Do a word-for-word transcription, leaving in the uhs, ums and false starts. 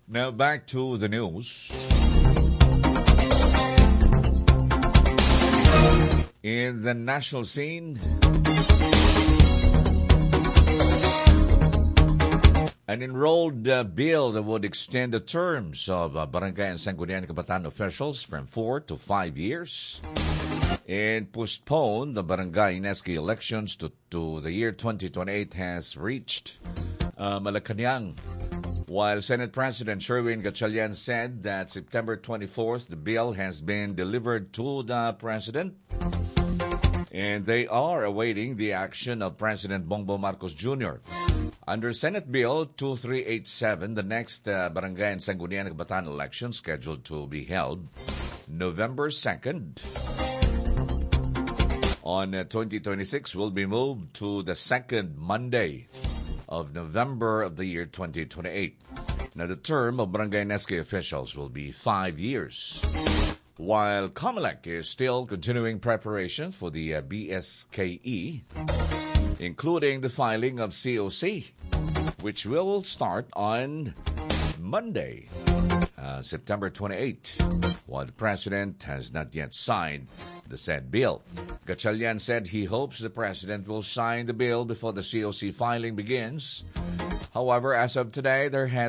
Now back to the news. In the national scene, an enrolled uh, bill that would extend the terms of uh, Barangay and Sangguniang Kabataan officials from four to five years and postpone the Barangay Inesque elections to, to the year twenty twenty-eight has reached uh, Malacanang. While Senate President Sherwin Gatchalian said that September twenty-fourth, the bill has been delivered to the President, and they are awaiting the action of President Bongbong Marcos Junior Under Senate Bill two three eight seven, the next uh, Barangay and Sangguniang Kabataan election scheduled to be held November second on uh, twenty twenty-six will be moved to the second Monday of November of the year twenty twenty-eight. Now, the term of Barangay Inesque officials will be five years, while COMELEC is still continuing preparation for the uh, B S K E, including the filing of C O C, which will start on Monday, uh, September twenty-eighth, while the President has not yet signed the said bill. Gatchalian said he hopes the President will sign the bill before the C O C filing begins. However, as of today, there has